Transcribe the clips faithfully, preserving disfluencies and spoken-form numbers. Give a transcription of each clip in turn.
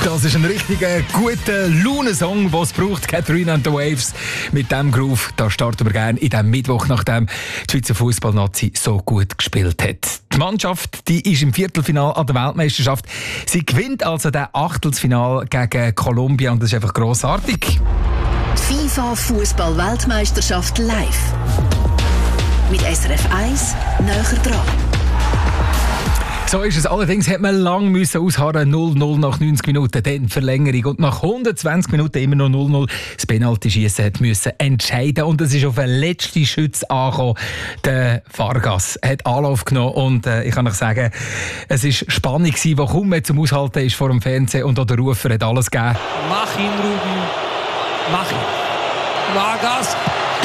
Das ist ein richtiger guter Laune-Song, den es braucht. Catherine and the Waves. Mit diesem Groove, da starten wir gerne in diesem Mittwoch, nachdem die Schweizer Fußballnazi so gut gespielt hat. Die Mannschaft, die ist im Viertelfinale an der Weltmeisterschaft. Sie gewinnt also das Achtelfinale gegen Kolumbien und das ist einfach grossartig. FIFA Fußball-Weltmeisterschaft live. Mit S R F eins näher dran. So ist es. Allerdings hat man lange müssen ausharren. null null nach neunzig Minuten, dann Verlängerung. Und nach hundertzwanzig Minuten immer noch null null. Das Penalty-Schiessen hat müssen entscheiden. Und es ist auf den letzten Schütz angekommen. Der Vargas hat Anlauf genommen. Und äh, ich kann euch sagen, es war Spannung, die kaum mehr zum Aushalten ist vor dem Fernsehen. Und auch der Rufer hat alles gegeben. Mach ihn, Ruben. Mach ihn. Vargas.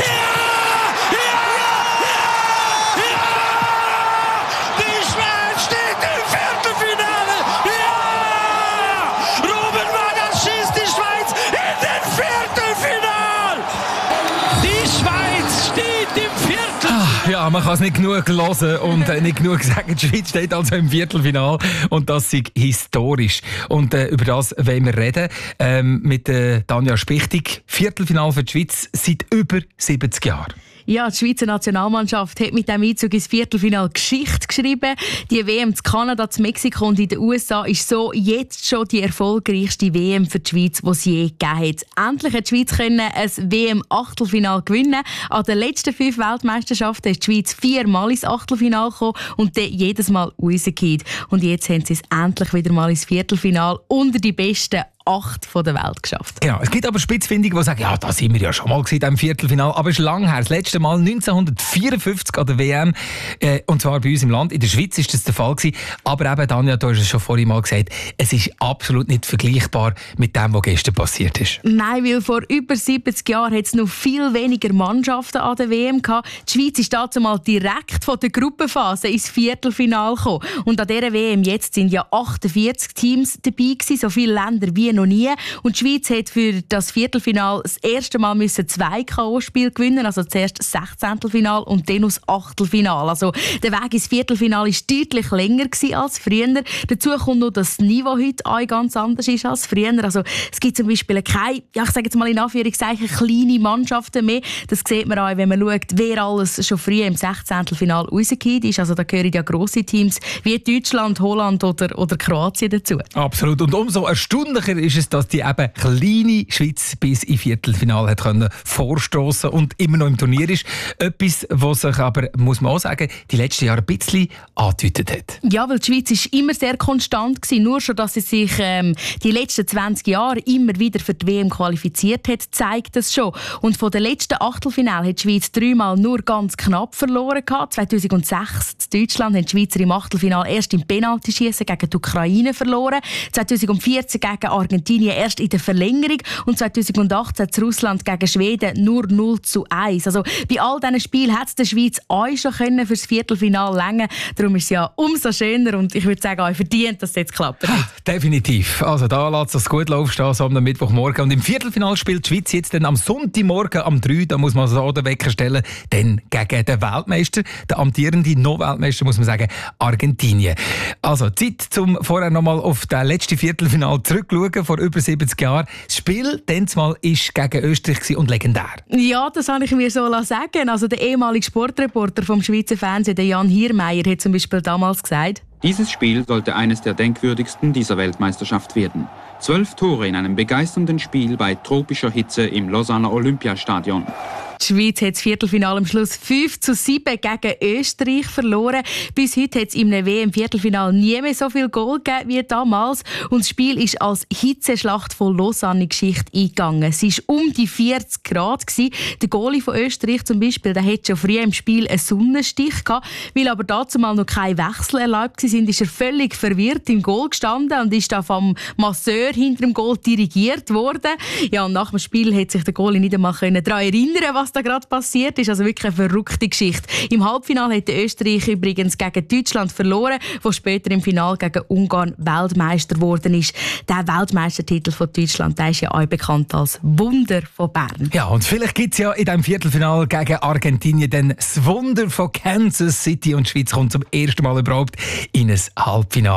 Ja, man kann es nicht genug hören und äh, nicht genug sagen. Die Schweiz steht also im Viertelfinale und das ist historisch. Und äh, über das wollen wir reden ähm, mit äh, Tanja Spichtig. Viertelfinale für die Schweiz seit über siebzig Jahren. Ja, die Schweizer Nationalmannschaft hat mit dem Einzug ins Viertelfinale Geschichte geschrieben. Die W M in Kanada, in Mexiko und in den U S A ist so jetzt schon die erfolgreichste W M für die Schweiz, die es je gegeben hat. Endlich hat die Schweiz können ein W M-Achtelfinale gewinnen. An den letzten fünf Weltmeisterschaften ist die Schweiz viermal ins Achtelfinale gekommen und dann jedes Mal rausgekommen. Und jetzt haben sie es endlich wieder mal ins Viertelfinale unter die besten acht von der Welt geschafft. Genau. Es gibt aber Spitzfindige, die sagen, ja, da sind wir ja schon mal im Viertelfinale, aber es ist lang her. Das letzte Mal neunzehnhundertvierundfünfzig an der W M, äh, und zwar bei uns im Land. In der Schweiz ist das der Fall gewesen. Aber eben, Tanja, du hast es schon vorhin mal gesagt, es ist absolut nicht vergleichbar mit dem, was gestern passiert ist. Nein, weil vor über siebzig Jahren hat es noch viel weniger Mannschaften an der W M gehabt. Die Schweiz ist dazu mal direkt von der Gruppenphase ins Viertelfinale gekommen. Und an dieser W M jetzt sind ja achtundvierzig Teams dabei gewesen, so viele Länder wie noch nie. Und die Schweiz hat für das Viertelfinale das erste Mal müssen zwei K O-Spiele gewinnen, also zuerst das Sechzehntelfinale und dann das Achtelfinale. Also der Weg ins Viertelfinale war deutlich länger als früher. Dazu kommt noch, dass das Niveau heute auch ganz anders ist als früher. Also es gibt zum Beispiel keine, ja, ich sage jetzt mal in Anführungszeichen, kleine Mannschaften mehr. Das sieht man auch, wenn man schaut, wer alles schon früh im Sechzehntelfinale rausgekommen ist. Also da gehören ja grosse Teams wie Deutschland, Holland oder, oder Kroatien dazu. Absolut. Und umso erstaunlicher ist es, dass die eben kleine Schweiz bis ins Viertelfinale hat können vorstoßen und immer noch im Turnier ist. Etwas, was sich aber, muss man auch sagen, die letzten Jahre ein bisschen angedeutet hat. Ja, weil die Schweiz ist immer sehr konstant gewesen. Nur schon, dass sie sich ähm, die letzten zwanzig Jahre immer wieder für die W M qualifiziert hat, zeigt das schon. Und von den letzten Achtelfinale hat die Schweiz dreimal nur ganz knapp verloren gehabt. zweitausendsechs in Deutschland haben die Schweizer im Achtelfinale erst im Penaltyschiessen gegen die Ukraine verloren. zweitausendvierzehn gegen Argentinien erst in der Verlängerung und zweitausendachtzehn in Russland gegen Schweden nur null zu eins. Also bei all diesen Spielen hat es der Schweiz auch schon können für das Viertelfinale länger. Darum ist es ja umso schöner und ich würde sagen, auch verdient, dass es jetzt klappt. Ha, definitiv. Also da lässt es gut laufen, so am Mittwochmorgen. Und im Viertelfinale spielt die Schweiz jetzt dann am Sonntagmorgen am drei, da muss man so den Wecker stellen, dann gegen den Weltmeister, den amtierenden No-Weltmeister, muss man sagen, Argentinien. Also Zeit, zum vorher nochmal auf das letzte Viertelfinale zurückzuschauen, vor über siebzig Jahren. Das Spiel dann mal ist gegen Österreich und legendär. Ja, das habe ich mir so sagen. Also der ehemalige Sportreporter vom Schweizer Fernsehen, der Jan Hiermeier, hat zum Beispiel damals gesagt: Dieses Spiel sollte eines der denkwürdigsten dieser Weltmeisterschaft werden. Zwölf Tore in einem begeisternden Spiel bei tropischer Hitze im Lausanner Olympiastadion. Die Schweiz hat das Viertelfinale am Schluss fünf zu sieben gegen Österreich verloren. Bis heute hat es im W M-Viertelfinale nie mehr so viel Goal gegeben wie damals. Und das Spiel ist als Hitzeschlacht von Lausanne in Geschichte eingegangen. Es war um die vierzig Grad. Der Goalie von Österreich zum Beispiel, der hatte schon früh im Spiel einen Sonnenstich gehabt. Weil aber dazu mal noch kein Wechsel erlaubt war, ist er völlig verwirrt im Goal gestanden und ist da vom Masseur hinter dem Goal dirigiert worden. Ja, und nach dem Spiel hat sich der Goalie nicht einmal daran erinnern, was da gerade passiert ist. Also wirklich eine verrückte Geschichte. Im Halbfinale hat Österreich übrigens gegen Deutschland verloren, wo später im Finale gegen Ungarn Weltmeister geworden ist. Der Weltmeistertitel von Deutschland, der ist ja auch bekannt als Wunder von Bern. Ja, und vielleicht gibt es ja in diesem Viertelfinale gegen Argentinien dann das Wunder von Kansas City und die Schweiz kommt zum ersten Mal überhaupt in ein Halbfinale.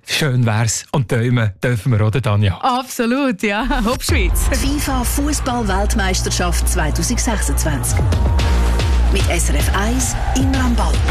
schön wär's. Und träumen dürfen wir, oder Tanja? Absolut, ja. Hopp Schweiz. FIFA Fußball-Weltmeisterschaft zwanzig sechsundzwanzig. Mit S R F eins immer am Ball.